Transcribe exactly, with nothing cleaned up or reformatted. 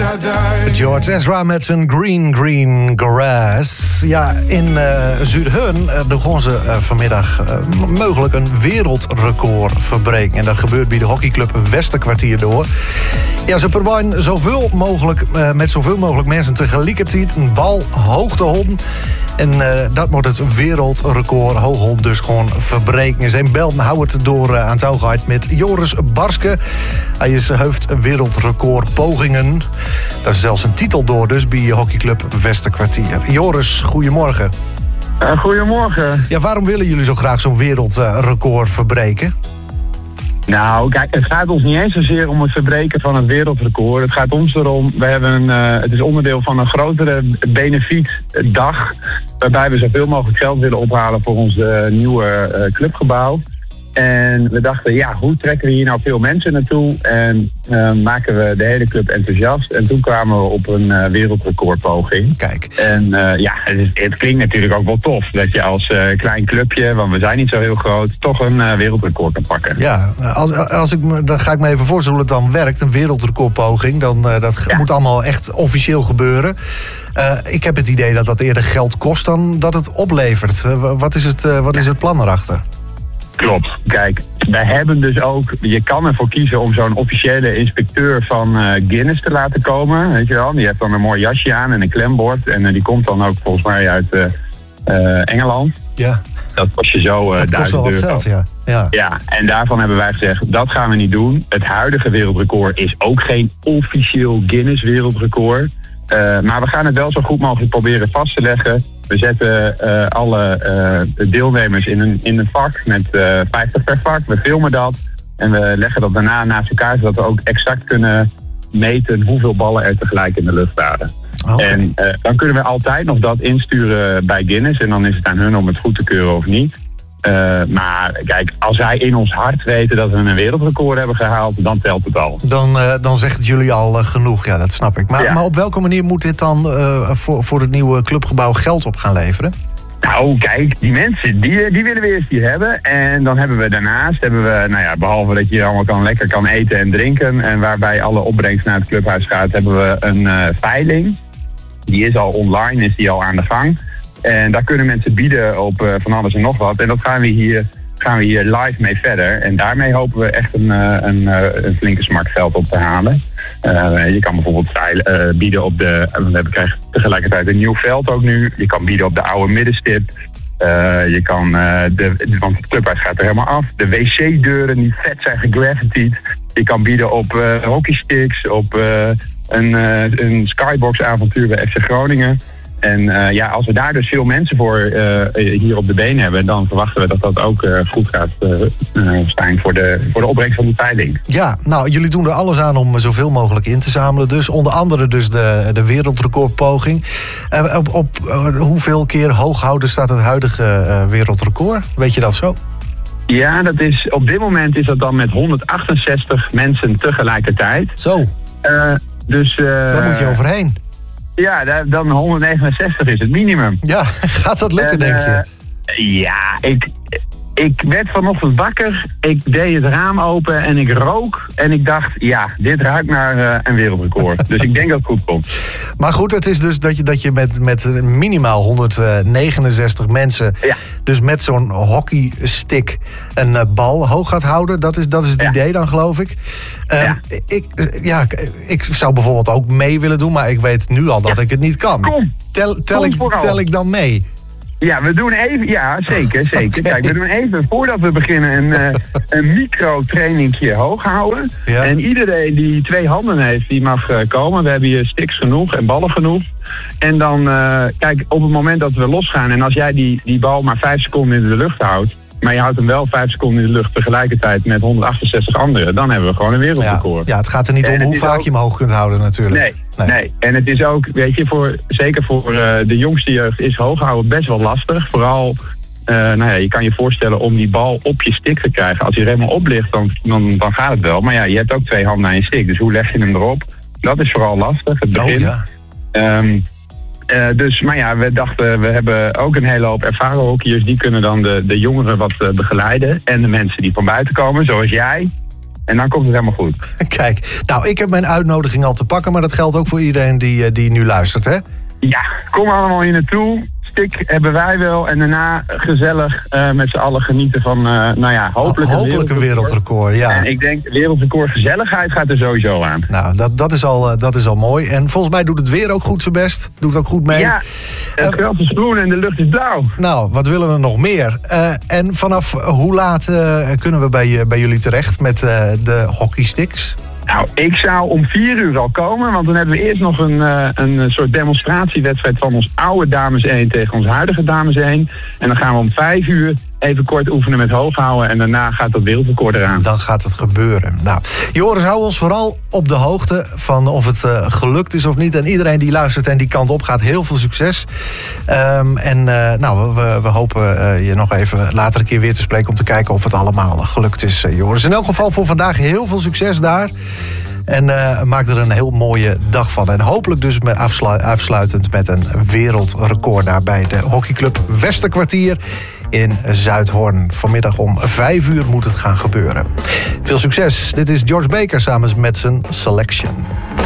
George Ezra met zijn Green Green Grass. Ja, in uh, Zuidhorn uh, begon ze uh, vanmiddag uh, mogelijk een wereldrecord verbreken. En dat gebeurt bij de hockeyclub Westerkwartier door. Ja, ze proberen zoveel mogelijk, uh, met zoveel mogelijk mensen tegelijkertijd een bal hoog te houden. En uh, dat moet het wereldrecord hooghold dus gewoon verbreken. Zijn Belden houdt het door uh, aan het touw gehad met Joris Barske. Hij is, uh, heeft wereldrecord pogingen. Dat is zelfs een titel door dus bij hockeyclub Westerkwartier. Joris, goedemorgen. Uh, goedemorgen. Ja, waarom willen jullie zo graag zo'n wereldrecord verbreken? Nou, kijk, het gaat ons niet eens zozeer om het verbreken van het wereldrecord. Het gaat ons erom, we hebben een, uh, het is onderdeel van een grotere benefietdag, waarbij we zoveel mogelijk geld willen ophalen voor ons uh, nieuwe uh, clubgebouw. En we dachten, ja, hoe trekken we hier nou veel mensen naartoe? En uh, maken we de hele club enthousiast. En toen kwamen we op een uh, wereldrecordpoging. Kijk. En uh, ja, het, het klinkt natuurlijk ook wel tof dat je als uh, klein clubje, want we zijn niet zo heel groot, toch een uh, wereldrecord kan pakken. Ja, als, als ik, dan ga ik me even voorstellen hoe het dan werkt. Een wereldrecordpoging, dan, uh, dat ja. moet allemaal echt officieel gebeuren. Uh, ik heb het idee dat dat eerder geld kost dan dat het oplevert. Uh, wat is het, uh, wat is het plan erachter? Klopt. Kijk, wij hebben dus ook, je kan ervoor kiezen om zo'n officiële inspecteur van uh, Guinness te laten komen. Weet je wel, die heeft dan een mooi jasje aan en een klembord. En uh, die komt dan ook volgens mij uit uh, uh, Engeland. Ja. Dat kost je zo uh, dat kost wel wat geld, ja. ja. Ja, en daarvan hebben wij gezegd, dat gaan we niet doen. Het huidige wereldrecord is ook geen officieel Guinness wereldrecord. Uh, maar we gaan het wel zo goed mogelijk proberen vast te leggen. We zetten uh, alle uh, deelnemers in een, in een vak met uh, vijftig per vak. We filmen dat en we leggen dat daarna naast elkaar, zodat we ook exact kunnen meten hoeveel ballen er tegelijk in de lucht waren. Okay. En uh, dan kunnen we altijd nog dat insturen bij Guinness en dan is het aan hun om het goed te keuren of niet. Uh, maar kijk, als wij in ons hart weten dat we een wereldrecord hebben gehaald, dan telt het al. Dan, uh, dan zegt het jullie al uh, genoeg, ja, dat snap ik. Maar, ja. maar op welke manier moet dit dan uh, voor, voor het nieuwe clubgebouw geld op gaan leveren? Nou, kijk, die mensen, die, die willen we eerst hier hebben. En dan hebben we daarnaast, hebben we, nou ja, behalve dat je hier allemaal kan, lekker kan eten en drinken, en waarbij alle opbrengst naar het clubhuis gaat, hebben we een uh, veiling. Die is al online, is die al aan de gang. En daar kunnen mensen bieden op uh, van alles en nog wat. En dat gaan we hier, gaan we hier live mee verder. En daarmee hopen we echt een, uh, een, uh, een flinke smak geld op te halen. Uh, je kan bijvoorbeeld uh, bieden op de... We krijgen tegelijkertijd een nieuw veld ook nu. Je kan bieden op de oude middenstip. Uh, je kan... Uh, de, want het clubhuis gaat er helemaal af. De wc-deuren die vet zijn gegraffitied. Je kan bieden op uh, hockeysticks. Op uh, een, uh, een skybox-avontuur bij F C Groningen. En uh, ja, als we daar dus veel mensen voor uh, hier op de been hebben, dan verwachten we dat dat ook uh, goed gaat uh, uh, zijn voor de, voor de opbrengst van die veiling. Ja, nou, jullie doen er alles aan om zoveel mogelijk in te zamelen. Dus onder andere dus de, de wereldrecordpoging. Uh, op op uh, hoeveel keer hoog houden staat het huidige uh, wereldrecord? Weet je dat zo? Ja, dat is, op dit moment is dat dan met honderdachtenzestig mensen tegelijkertijd. Zo. Uh, dus, uh, daar moet je overheen. Ja, dan honderdnegenenzestig is het minimum. Ja, gaat dat lukken, en, denk je? Uh, ja, ik, ik werd vanochtend wakker. Ik deed het raam open en ik rook. En ik dacht, ja, dit ruikt naar uh, een wereldrecord. Dus ik denk dat het goed komt. Maar goed, het is dus dat je, dat je met, met minimaal honderdnegenenzestig mensen... Ja. dus met zo'n hockeystick een uh, bal hoog gaat houden. Dat is, dat is het ja. idee dan, geloof ik. Um, ja. Ik, ja, ik zou bijvoorbeeld ook mee willen doen, maar ik weet nu al dat ja. ik het niet kan. Kom, tel, tel, kom ik, tel ik dan mee? Ja, we doen even, ja, zeker, zeker. Okay. Kijk, we doen even, voordat we beginnen, een, uh, een micro-trainingje hoog houden. Ja. En iedereen die twee handen heeft, die mag uh, komen. We hebben hier sticks genoeg en ballen genoeg. En dan, uh, kijk, op het moment dat we losgaan, en als jij die, die bal maar vijf seconden in de lucht houdt, maar je houdt hem wel vijf seconden in de lucht tegelijkertijd met honderdachtenzestig anderen, dan hebben we gewoon een wereldrecord. Ja, ja, het gaat er niet om hoe vaak ook je hem hoog kunt houden natuurlijk. Nee, nee. nee. En het is ook, weet je, voor, zeker voor uh, de jongste jeugd is hoog houden best wel lastig. Vooral, uh, nou ja, je kan je voorstellen om die bal op je stick te krijgen. Als hij er helemaal op ligt, dan, dan, dan gaat het wel. Maar ja, je hebt ook twee handen aan je stick, dus hoe leg je hem erop? Dat is vooral lastig, het begin. Oh, ja. Um, Uh, dus, maar ja, we dachten, we hebben ook een hele hoop ervaren hockeyers. Die kunnen dan de, de jongeren wat uh, begeleiden. En de mensen die van buiten komen, zoals jij. En dan komt het helemaal goed. Kijk, nou, ik heb mijn uitnodiging al te pakken, maar dat geldt ook voor iedereen die, die nu luistert, hè? Ja, kom allemaal hier naartoe. Stik hebben wij wel. En daarna gezellig uh, met z'n allen genieten van, uh, nou ja, hopelijk, hopelijk een wereldrecord. Ja. En ik denk, wereldrecord gezelligheid gaat er sowieso aan. Nou, dat, dat, is al, dat is al mooi. En volgens mij doet het weer ook goed zijn best. Doet ook goed mee. Ja, het veld is groen en de lucht is blauw. Nou, wat willen we nog meer? Uh, en vanaf hoe laat uh, kunnen we bij, bij jullie terecht met uh, de hockeysticks? Nou, ik zou om vier uur al komen, want dan hebben we eerst nog een, uh, een soort demonstratiewedstrijd van ons oude dames één tegen ons huidige dames één. En dan gaan we om vijf uur even kort oefenen met hooghouden en daarna gaat dat wereldrecord eraan. Dan gaat het gebeuren. Nou, Joris, hou ons vooral op de hoogte van of het uh, gelukt is of niet. En iedereen die luistert en die kant op gaat, heel veel succes. Um, en uh, nou, we, we hopen uh, je nog even later een keer weer te spreken om te kijken of het allemaal gelukt is, uh, Joris. In elk geval voor vandaag heel veel succes daar. En uh, maak er een heel mooie dag van. En hopelijk dus met afslu- afsluitend met een wereldrecord daar bij de hockeyclub Westerkwartier in Zuidhorn. Vanmiddag om vijf uur moet het gaan gebeuren. Veel succes. Dit is George Baker samen met zijn Selection.